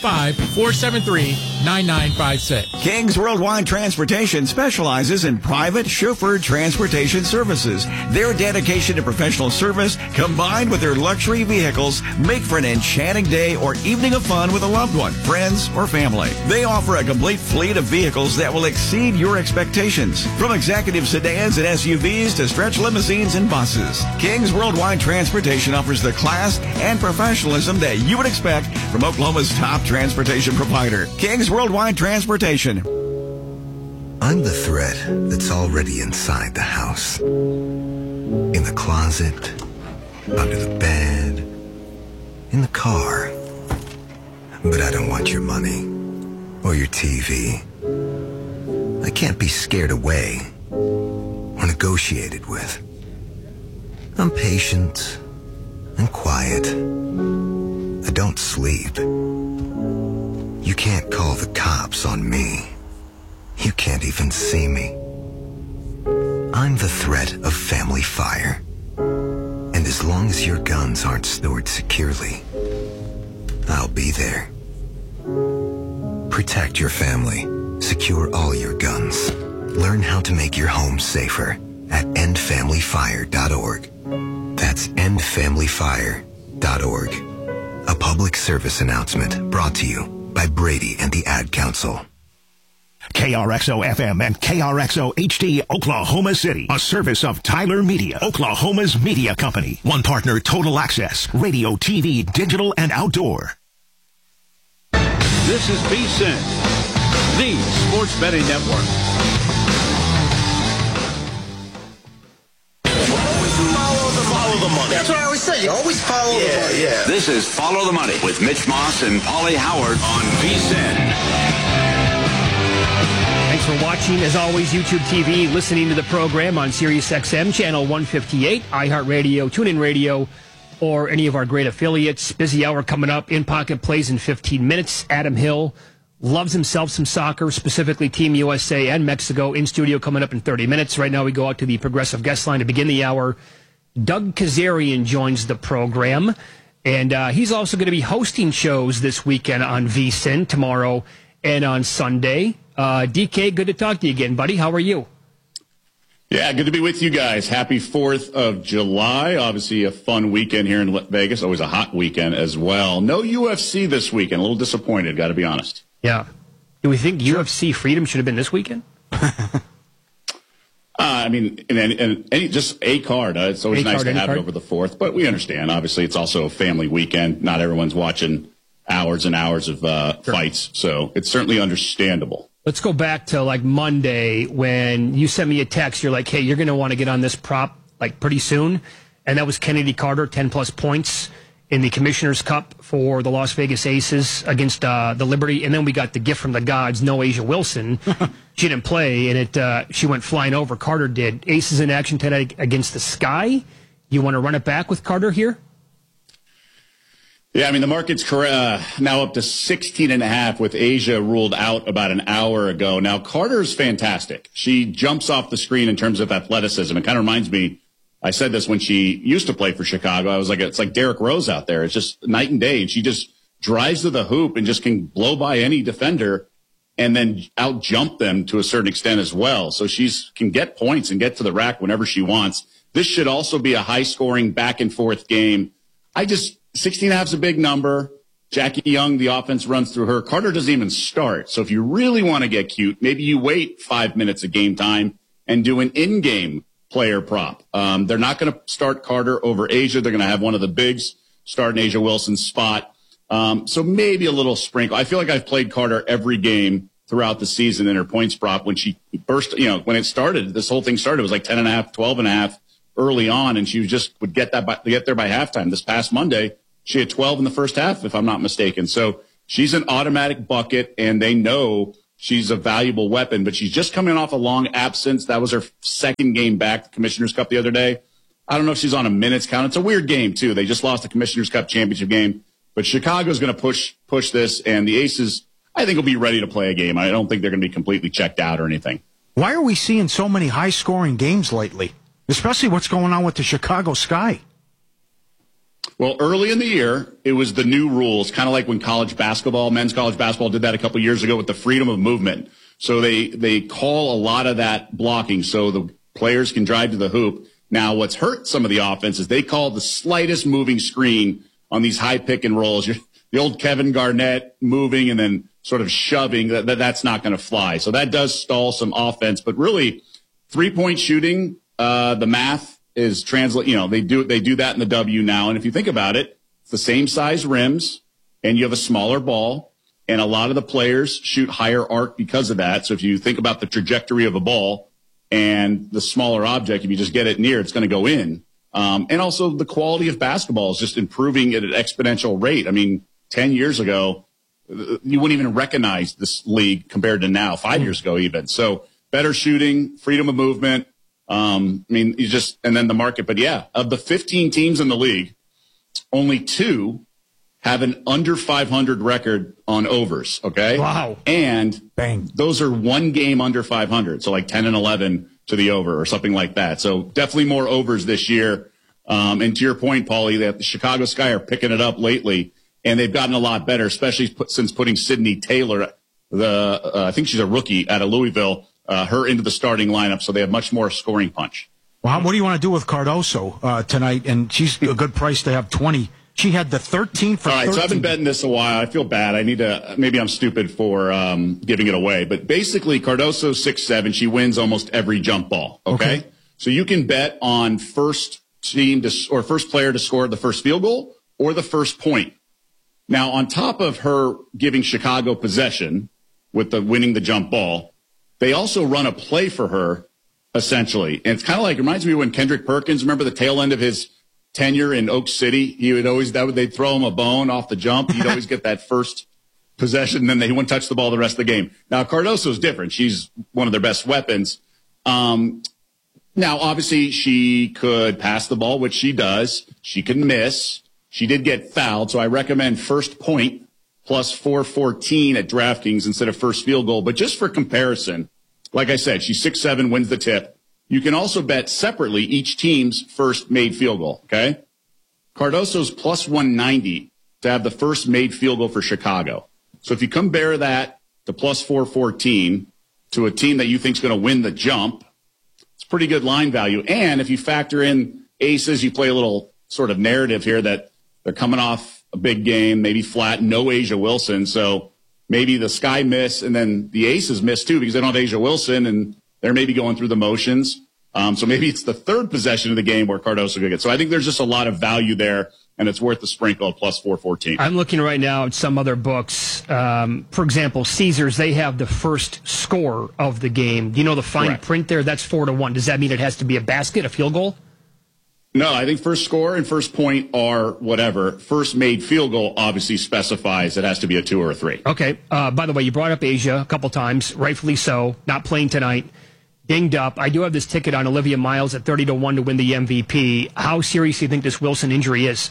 405-473-9956. King's Worldwide Transportation specializes in private chauffeured transportation services. Their dedication to professional service, combined with their luxury vehicles, make for an enchanting day or evening of fun with a loved one, friends, or family. They offer a complete fleet of vehicles that will exceed your expectations, from executive sedans and SUVs to stretch limousines and buses. King's Worldwide Transportation offers the class and professionalism that you would expect from Oklahoma's top transportation provider, King's Worldwide Transportation. I'm the threat that's already inside the house. In the closet, under the bed, in the car. But I don't want your money or your TV. I can't be scared away or negotiated with. I'm patient and quiet. I don't sleep. You can't call the cops on me. You can't even see me. I'm the threat of family fire. And as long as your guns aren't stored securely, I'll be there. Protect your family. Secure all your guns. Learn how to make your home safer at endfamilyfire.org. That's endfamilyfire.org. A public service announcement brought to you by Brady and the Ad Council. KRXO-FM and KRXO-HD, Oklahoma City. A service of Tyler Media, Oklahoma's media company. One partner, Total Access, radio, TV, digital, and outdoor. This is VSiN, the sports betting network. Follow the money. That's what I always say. You always follow the money. Yeah. This is Follow the Money with Mitch Moss and Paulie Howard on VSiN. Thanks for watching, as always, YouTube TV, listening to the program on Sirius XM, channel 158, iHeartRadio, TuneIn Radio, or any of our great affiliates. Busy hour coming up. In Pocket plays in 15 minutes. Adam Hill loves himself some soccer, specifically Team USA and Mexico. In studio coming up in 30 minutes. Right now we go out to the Progressive guest line to begin the hour. Doug Kazarian joins the program, and he's also going to be hosting shows this weekend on VSiN tomorrow and on Sunday. DK, good to talk to you again, buddy. How are you? Yeah, good to be with you guys. Happy 4th of July. Obviously a fun weekend here in Vegas. Always a hot weekend as well. No UFC this weekend. A little disappointed, got to be honest. Yeah. Do we think UFC Freedom should have been this weekend? I mean, and just a card. It's always nice to have it over the 4th, but we understand. Obviously, it's also a family weekend. Not everyone's watching hours and hours of fights, so it's certainly understandable. Let's go back to like Monday when you sent me a text. You're like, hey, you're going to want to get on this prop like pretty soon. and that was Kennedy Carter, 10-plus points in the Commissioner's Cup for the Las Vegas Aces against the Liberty. And then we got the gift from the gods, no Asia Wilson. She didn't play, and she went flying over. Carter did. Aces in action tonight against the Sky. You want to run it back with Carter here? Yeah, I mean, the market's now up to 16.5 with Asia ruled out about an hour ago. Now, Carter's fantastic. She jumps off the screen in terms of athleticism. It kind of reminds me, I said this when she used to play for Chicago. I was like, it's like Derrick Rose out there. It's just night and day. And she just drives to the hoop and just can blow by any defender and then out jump them to a certain extent as well. So she's can get points and get to the rack whenever she wants. This should also be a high scoring back and forth game. 16.5 is a big number. Jackie Young, the offense runs through her. Carter doesn't even start. So if you really want to get cute, maybe you wait 5 minutes of game time and do an in-game player prop. They're not going to start Carter over Asia. They're going to have one of the bigs start in Asia Wilson's spot. So maybe a little sprinkle. I feel like I've played Carter every game throughout the season in her points prop. When she burst, when it started, this whole thing started, it was like 10.5, 12.5 early on, and she just would get there by halftime. This past Monday, she had 12 in the first half, if I'm not mistaken. So she's an automatic bucket, and they know she's a valuable weapon, but she's just coming off a long absence. That was her second game back, the Commissioner's Cup the other day. I don't know if she's on a minutes count. It's a weird game, too. They just lost the Commissioner's Cup championship game. But Chicago's going to push this, and the Aces, I think, will be ready to play a game. I don't think they're going to be completely checked out or anything. Why are we seeing so many high-scoring games lately? Especially what's going on with the Chicago Sky. Well, early in the year, it was the new rules, kind of like when men's college basketball did that a couple years ago with the freedom of movement. So they call a lot of that blocking so the players can drive to the hoop. Now, what's hurt some of the offense is they call the slightest moving screen on these high pick and rolls. The old Kevin Garnett moving and then sort of shoving, that's not going to fly. So that does stall some offense. But really, three-point shooting, the math is translate. They do that in the W now. And if you think about it, it's the same size rims, and you have a smaller ball, and a lot of the players shoot higher arc because of that. So if you think about the trajectory of a ball and the smaller object, if you just get it near, it's going to go in. And also the quality of basketball is just improving at an exponential rate. I mean, 10 years ago, you wouldn't even recognize this league compared to now, 5 years ago even. So better shooting, freedom of movement. And then the market. But yeah, of the 15 teams in the league, only 2 have an under 500 record on overs. Okay. Wow. And those are one game under 500. So like 10 and 11 to the over or something like that. So definitely more overs this year. And to your point, Paulie, that the Chicago Sky are picking it up lately, and they've gotten a lot better, especially since putting Sydney Taylor, I think she's a rookie out of Louisville, her into the starting lineup, so they have much more scoring punch. Well, what do you want to do with Cardoso tonight? And she's a good price to have 20. She had the 13 for 13. All right, so I've been betting this a while. I feel bad. I need to, maybe I'm stupid for giving it away. But basically, Cardoso 6'7". She wins almost every jump ball, okay? So you can bet on first player to score the first field goal or the first point. Now, on top of her giving Chicago possession with the winning the jump ball, they also run a play for her, essentially. And it's kind of like, it reminds me when Kendrick Perkins, remember the tail end of his tenure in Oak City? He would always, they'd throw him a bone off the jump. He'd always get that first possession, and then he wouldn't touch the ball the rest of the game. Now, Cardoso's different. She's one of their best weapons. Now, obviously, she could pass the ball, which she does. She can miss. She did get fouled, so I recommend first point plus 414 at DraftKings instead of first field goal. But just for comparison, like I said, she's 6'7", wins the tip. You can also bet separately each team's first made field goal, okay? Cardoso's plus 190 to have the first made field goal for Chicago. So if you compare that to plus 414 to a team that you think is going to win the jump, it's pretty good line value. And if you factor in Aces, you play a little sort of narrative here that they're coming off a big game, maybe flat, no Asia Wilson. So maybe the Sky miss and then the Aces miss too because they don't have Asia Wilson and they're maybe going through the motions. So maybe it's the third possession of the game where Cardoso could get. So I think there's just a lot of value there, and it's worth the sprinkle at plus 414. I'm looking right now at some other books. For example, Caesars, they have the first score of the game. Do you know the fine print there? That's 4-1. Does that mean it has to be a basket, a field goal? No, I think first score and first point are whatever. First made field goal obviously specifies it has to be a 2 or a 3. Okay. By the way, you brought up Asia a couple times, rightfully so. Not playing tonight. Dinged up. I do have this ticket on Olivia Miles at 30-1 to win the MVP. How serious do you think this Wilson injury is?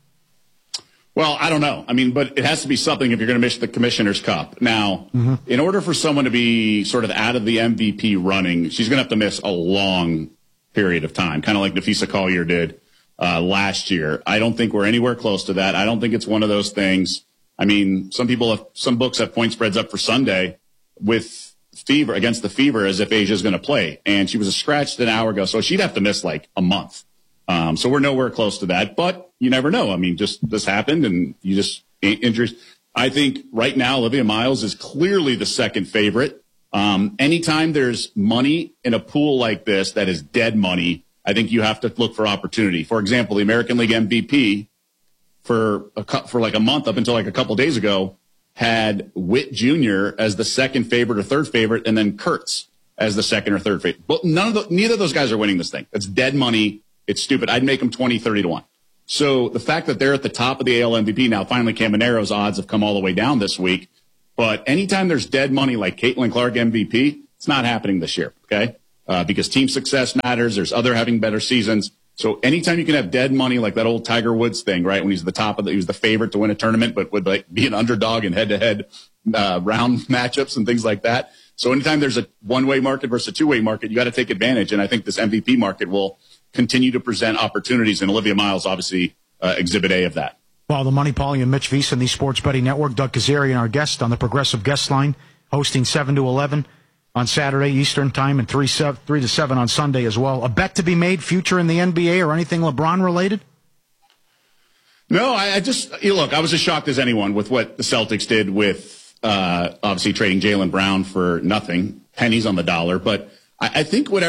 Well, I don't know. I mean, but it has to be something if you're going to miss the Commissioner's Cup. Now, in order for someone to be sort of out of the MVP running, she's going to have to miss a long period of time, kind of like Nafisa Collier did last year. I don't think we're anywhere close to that. I don't think it's one of those things. I mean, some books have point spreads up for Sunday with Fever against the Fever as if Asia's going to play. And she was scratched an hour ago, so she'd have to miss like a month. So we're nowhere close to that, but you never know. I mean, just this happened and you just injuries. I think right now Olivia Miles is clearly the second favorite. Anytime there's money in a pool like this that is dead money, I think you have to look for opportunity. For example, the American League MVP for like a month up until like a couple days ago had Witt Jr. as the second favorite or third favorite, and then Kurtz as the second or third favorite. But neither of those guys are winning this thing. It's dead money. It's stupid. I'd make them 20, 30-1. So the fact that they're at the top of the AL MVP now, finally Camanero's odds have come all the way down this week. But anytime there's dead money like Caitlin Clark MVP, it's not happening this year, okay? Because team success matters. There's other having better seasons. So anytime you can have dead money like that old Tiger Woods thing, right? When he's the top of he was the favorite to win a tournament, but would like be an underdog in head-to-head round matchups and things like that. So anytime there's a one-way market versus a two-way market, you got to take advantage. And I think this MVP market will continue to present opportunities. And Olivia Miles, obviously, exhibit A of that. Well, the Money Paulie and Mitch Vies and the Sports Betting Network. Doug Kazarian, our guest on the Progressive Guest Line, hosting 7 to 11 on Saturday Eastern Time and 3 to 7 on Sunday as well. A bet to be made, future in the NBA or anything LeBron related? No, I just look. I was as shocked as anyone with what the Celtics did with obviously trading Jaylen Brown for nothing, pennies on the dollar. But I think what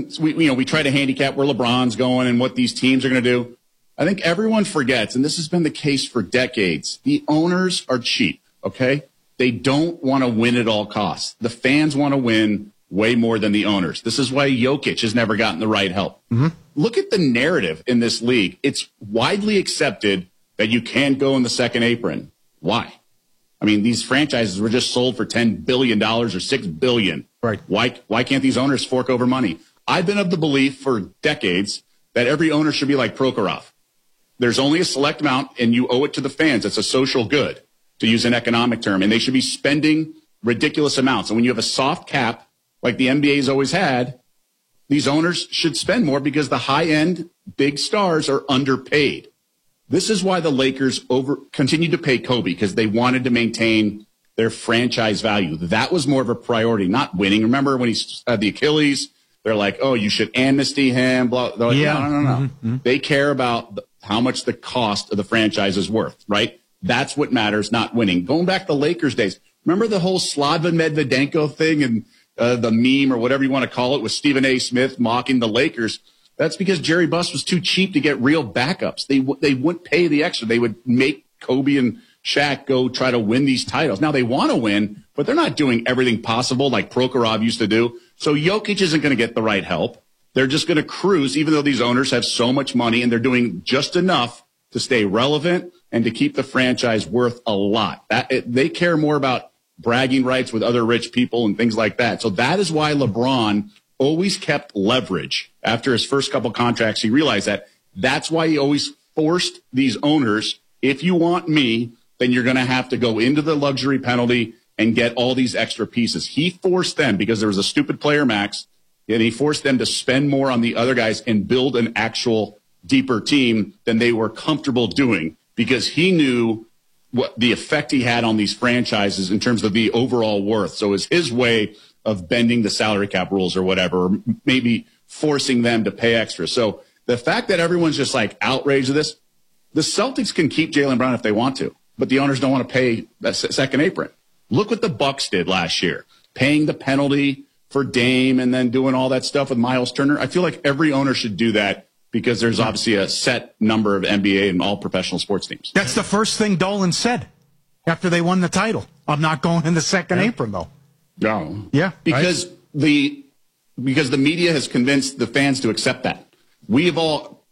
we try to handicap where LeBron's going and what these teams are going to do. I think everyone forgets, and this has been the case for decades, the owners are cheap, okay? They don't want to win at all costs. The fans want to win way more than the owners. This is why Jokic has never gotten the right help. Look at the narrative in this league. It's widely accepted that you can't go in the second apron. Why? I mean, these franchises were just sold for $10 billion or $6 billion. Right. Why can't these owners fork over money? I've been of the belief for decades that every owner should be like Prokhorov. There's only a select amount, and you owe it to the fans. It's a social good, to use an economic term, and they should be spending ridiculous amounts. And when you have a soft cap, like the NBA's always had, these owners should spend more because the high-end big stars are underpaid. This is why the Lakers continued to pay Kobe, because they wanted to maintain their franchise value. That was more of a priority, not winning. Remember when he had the Achilles? They're like, oh, you should amnesty him. Blah. They're like, no. They care about how much the cost of the franchise is worth, right? That's what matters, not winning. Going back to Lakers days, remember the whole Slava Medvedenko thing and the meme or whatever you want to call it with Stephen A. Smith mocking the Lakers? That's because Jerry Buss was too cheap to get real backups. They wouldn't pay the extra. They would make Kobe and Shaq go try to win these titles. Now they want to win, but they're not doing everything possible like Prokhorov used to do. So Jokic isn't going to get the right help. They're just going to cruise, even though these owners have so much money, and they're doing just enough to stay relevant and to keep the franchise worth a lot. They care more about bragging rights with other rich people and things like that. So that is why LeBron always kept leverage. After his first couple contracts, he realized that. That's why he always forced these owners, if you want me, then you're going to have to go into the luxury penalty and get all these extra pieces. He forced them because there was a stupid player max, and he forced them to spend more on the other guys and build an actual deeper team than they were comfortable doing, because he knew what the effect he had on these franchises in terms of the overall worth. So it's his way of bending the salary cap rules or whatever, or maybe forcing them to pay extra. So the fact that everyone's just like outraged of this, the Celtics can keep Jaylen Brown if they want to, but the owners don't want to pay that second apron. Look what the Bucks did last year, paying the penalty for Dame and then doing all that stuff with Miles Turner. I feel like every owner should do that, because there's obviously a set number of NBA and all professional sports teams. That's the first thing Dolan said after they won the title. I'm not going in the second apron, though. No. Yeah. Because the media has convinced the fans to accept that. We have all,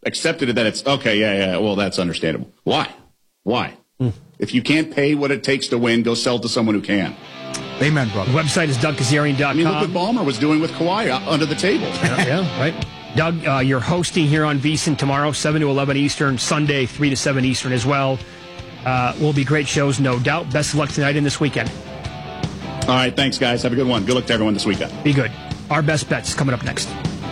accepted it that it's okay. Yeah. Well, that's understandable. Why? If you can't pay what it takes to win, go sell it to someone who can. Amen, brother. The website is DougKazarian.com. I mean, look what Ballmer was doing with Kawhi under the table. Yeah, right. Doug, you're hosting here on VSiN tomorrow, 7 to 11 Eastern, Sunday, 3 to 7 Eastern as well. Will be great shows, no doubt. Best of luck tonight and this weekend. All right, thanks, guys. Have a good one. Good luck to everyone this weekend. Be good. Our best bets coming up next.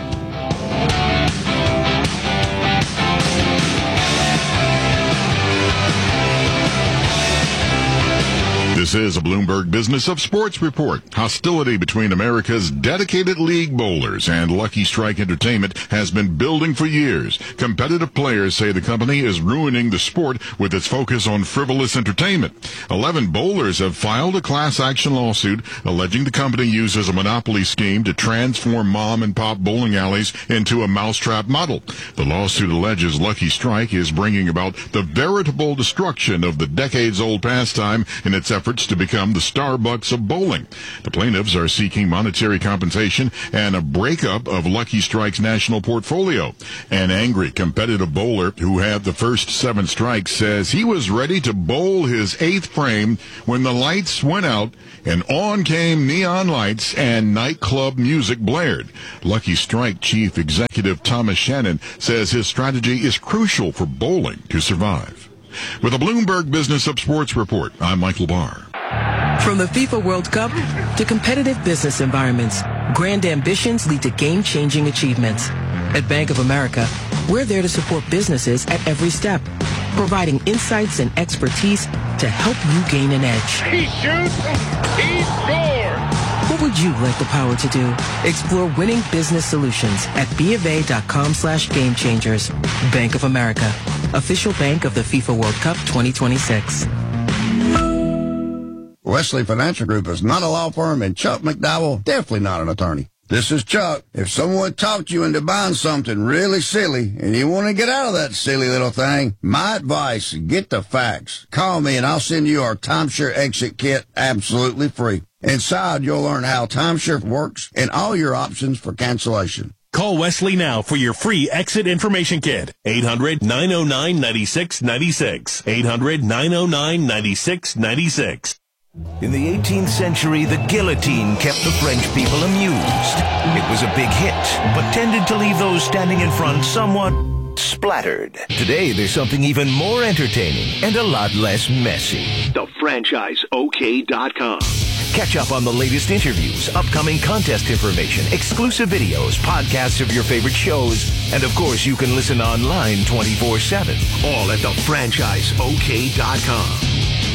This is a Bloomberg Business of Sports report. Hostility between America's dedicated league bowlers and Lucky Strike Entertainment has been building for years. Competitive players say the company is ruining the sport with its focus on frivolous entertainment. 11 bowlers have filed a class action lawsuit alleging the company uses a monopoly scheme to transform mom and pop bowling alleys into a mousetrap model. The lawsuit alleges Lucky Strike is bringing about the veritable destruction of the decades-old pastime in its efforts to become the Starbucks of bowling. The plaintiffs are seeking monetary compensation and a breakup of Lucky Strike's national portfolio. An angry competitive bowler who had the first 7 strikes says he was ready to bowl his 8th frame when the lights went out and on came neon lights and nightclub music blared. Lucky Strike Chief Executive Thomas Shannon says his strategy is crucial for bowling to survive. With a Bloomberg Business of Sports report, I'm Michael Barr. From the FIFA World Cup to competitive business environments, grand ambitions lead to game-changing achievements. At Bank of America, we're there to support businesses at every step, providing insights and expertise to help you gain an edge. He shoots, he scores! What would you like the power to do? Explore winning business solutions at BofA.com/gamechangers. Bank of America, official bank of the FIFA World Cup 2026. Wesley Financial Group is not a law firm, and Chuck McDowell definitely not an attorney. This is Chuck. If someone talked you into buying something really silly and you want to get out of that silly little thing, my advice, get the facts. Call me and I'll send you our timeshare exit kit absolutely free. Inside, you'll learn how timeshare works and all your options for cancellation. Call Wesley now for your free exit information kit. 800-909-9696. 800-909-9696. In the 18th century, the guillotine kept the French people amused. It was a big hit, but tended to leave those standing in front somewhat splattered. Today, there's something even more entertaining and a lot less messy. TheFranchiseOK.com. Catch up on the latest interviews, upcoming contest information, exclusive videos, podcasts of your favorite shows, and of course, you can listen online 24/7. All at TheFranchiseOK.com.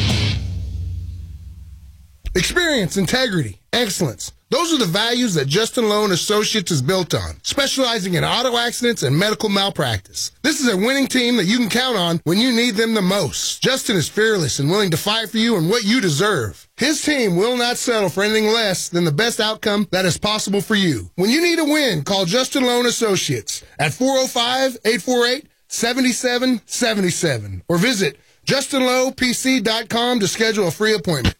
Experience, integrity, excellence. Those are the values that Justin Lowe & Associates is built on, specializing in auto accidents and medical malpractice. This is a winning team that you can count on when you need them the most. Justin is fearless and willing to fight for you and what you deserve. His team will not settle for anything less than the best outcome that is possible for you. When you need a win, call Justin Lowe & Associates at 405-848-7777 or visit JustinLowePC.com to schedule a free appointment.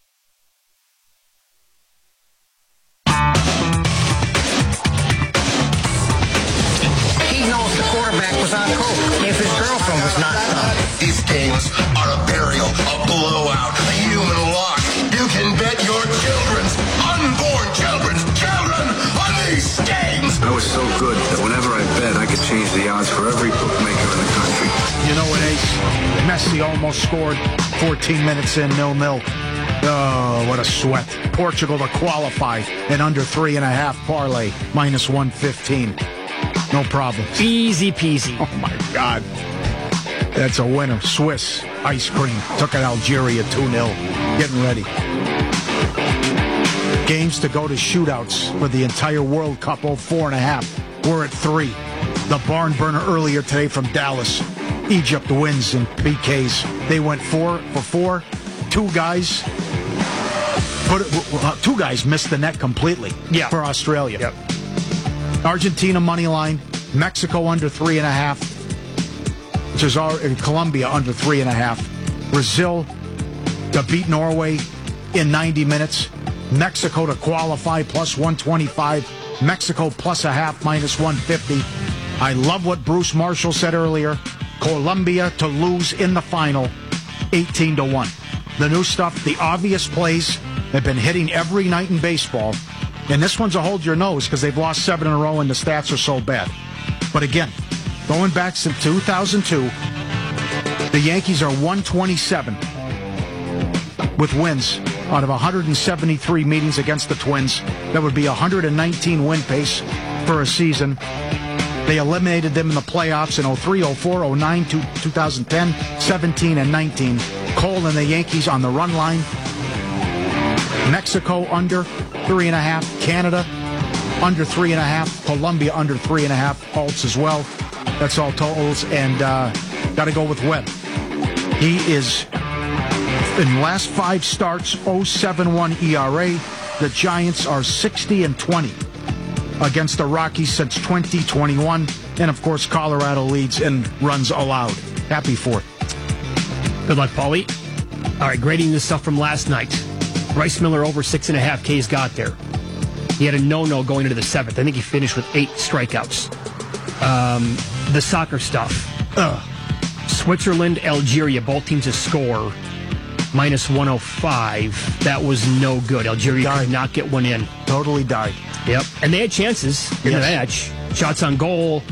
Was on coke if his girlfriend was not stoned. These games are a burial, a blowout, a human lock. You can bet your unborn children's children on these games. I was so good that whenever I bet, I could change the odds for every bookmaker in the country. You know what, Ace? Messi almost scored 14 minutes in, 0-0. Oh, what a sweat. Portugal to qualify in under 3.5 parlay, minus 115. No problem. Easy peasy. Oh, my God. That's a winner. Swiss ice cream. Took out Algeria 2-0. Getting ready. Games to go to shootouts for the entire World Cup, 4.5. We're at 3. The barn burner earlier today from Dallas. Egypt wins in PKs. They went 4 for 4. Two guys missed the net completely for Australia. Yep. Argentina money line, Mexico under 3.5, which is Colombia under 3.5. Brazil to beat Norway in 90 minutes. Mexico to qualify plus 125. Mexico plus a half minus 150. I love what Bruce Marshall said earlier. Columbia to lose in the final, 18-1. The new stuff, the obvious plays, have been hitting every night in baseball. And this one's a hold your nose because they've lost 7 in a row and the stats are so bad. But again, going back to 2002, the Yankees are 127 with wins out of 173 meetings against the Twins. That would be 119 win pace for a season. They eliminated them in the playoffs in 03, 04, 09, 2010, 17, and 19. Cole and the Yankees on the run line. Mexico under 3.5. Canada under 3.5. Colombia under 3.5. Alts as well. That's all totals. And got to go with Webb. He is, in the last 5 starts, 0.71 ERA. The Giants are 60-20 against the Rockies since 2021. And, of course, Colorado leads in runs allowed. Happy 4th. Good luck, Paulie. All right, grading this stuff from last night. Bryce Miller over 6.5 Ks got there. He had a no-no going into the 7th. I think he finished with 8 strikeouts. The soccer stuff. Switzerland, Algeria, both teams to score. Minus 105. That was no good. Algeria could not get one in. Totally died. Yep. And they had chances in the match. Shots on goal.